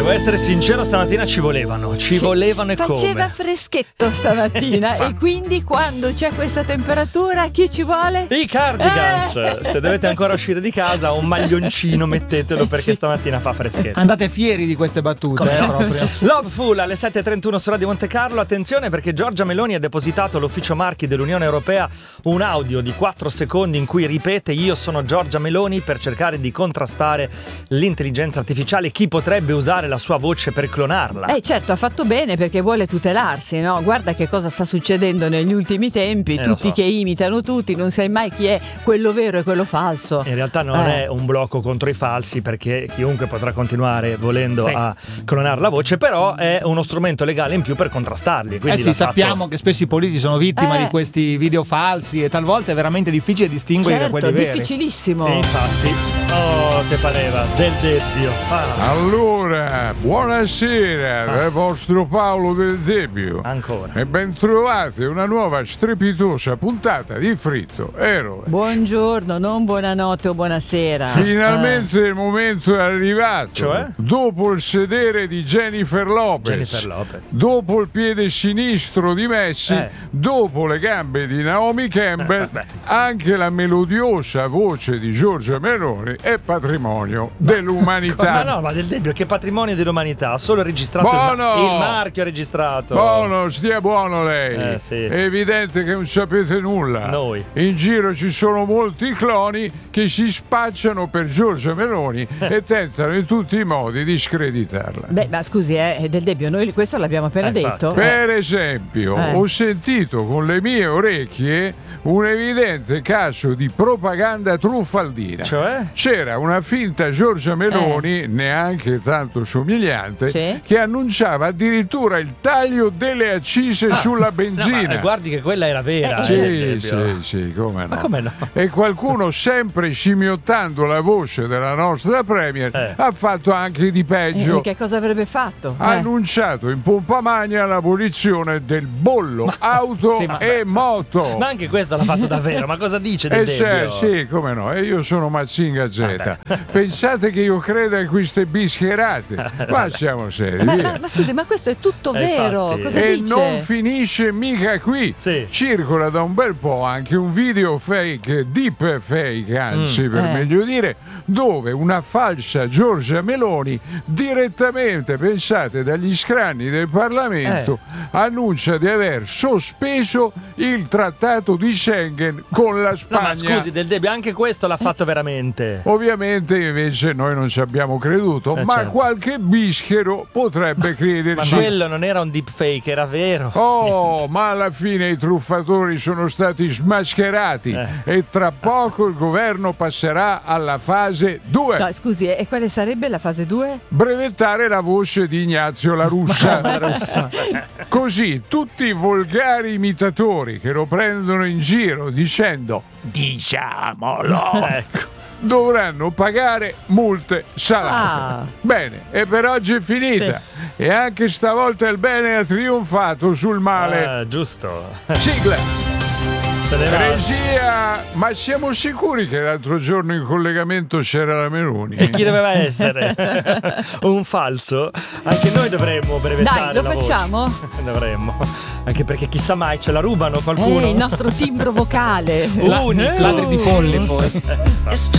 Devo essere sincero, stamattina ci volevano e come. Faceva freschetto stamattina e quindi quando c'è questa temperatura chi ci vuole? I cardigans. Se dovete ancora uscire di casa, un maglioncino mettetelo perché stamattina fa freschetto. Andate fieri di queste battute, proprio. Loveful alle 7.31 su Radio Monte Carlo. Attenzione perché Giorgia Meloni ha depositato all'ufficio marchi dell'Unione Europea un audio di 4 secondi in cui ripete "io sono Giorgia Meloni" per cercare di contrastare l'intelligenza artificiale. Chi potrebbe usare la sua voce per clonarla? Certo, ha fatto bene perché vuole tutelarsi, no? Guarda che cosa sta succedendo negli ultimi tempi, tutti che imitano tutti, non sai mai chi è quello vero e quello falso. In realtà non è un blocco contro i falsi, perché chiunque potrà continuare volendo a clonare la voce, però è uno strumento legale in più per contrastarli. Quindi sappiamo che spesso i politici sono vittima di questi video falsi e talvolta è veramente difficile distinguere da quelli veri. Difficilissimo. E infatti, te pareva Del Debbio. Allora, buonasera dal vostro Paolo Del Debbio. Ancora. E ben trovate una nuova strepitosa puntata di Fritto Eroe. Buongiorno, non buonanotte o buonasera. Finalmente il momento è arrivato. Cioè? Dopo il sedere di Jennifer Lopez, dopo il piede sinistro di Messi, dopo le gambe di Naomi Campbell, anche la melodiosa voce di Giorgia Meloni è patrimonio dell'umanità. Ma Del Debbio, che patrimonio dell'umanità? Solo registrato il marchio registrato. Buono, stia buono lei. Sì. È evidente che non sapete nulla. Noi. In giro ci sono molti cloni che si spacciano per Giorgia Meloni e tentano in tutti i modi di screditarla. Ma scusi, Del Debbio, noi questo l'abbiamo appena detto. Per esempio, ho sentito con le mie orecchie un evidente caso di propaganda truffaldina. Cioè? C'era una finta Giorgia Meloni, neanche tanto somigliante, che annunciava addirittura il taglio delle accise sulla benzina. Guardi che quella era vera. Sì, come no. Ma come no? E qualcuno, sempre scimmiottando la voce della nostra premier, ha fatto anche di peggio. Che cosa avrebbe fatto? Ha annunciato in pompa magna l'abolizione del bollo auto e moto. Ma anche questo l'ha fatto davvero. Ma cosa dice Del Debbio? Sì, come no. E io sono Mazinga Z. Pensate che io creda in queste bischerate? Ma siamo seri. Ma scusi, ma questo è tutto vero. Cosa e dice? non finisce mica qui. Circola da un bel po' anche un video fake, deep fake anzi, per meglio dire, dove una falsa Giorgia Meloni direttamente, pensate, dagli scranni del Parlamento annuncia di aver sospeso il trattato di Schengen con la Spagna. Ma scusi, Del Debbio, anche questo l'ha fatto veramente. Ovviamente invece noi non ci abbiamo creduto, ma qualche bischero potrebbe crederci. Ma quello non era un deepfake, era vero. Ma alla fine i truffatori sono stati smascherati e tra poco il governo passerà alla fase 2. No, scusi, e quale sarebbe la fase 2? Brevettare la voce di Ignazio La Russa. Così tutti i volgari imitatori che lo prendono in giro dicendo "diciamolo", dovranno pagare multe salate. Bene, e per oggi è finita. E anche stavolta il bene ha trionfato sul male. Giusto. Sigla. Regia, ma siamo sicuri che l'altro giorno in collegamento c'era la Meloni? E chi doveva essere? Un falso? Anche noi dovremmo brevettare. Dai, lo facciamo? Dovremmo. Anche perché chissà mai ce la rubano qualcuno. Il nostro timbro vocale. Ladri di polli poi.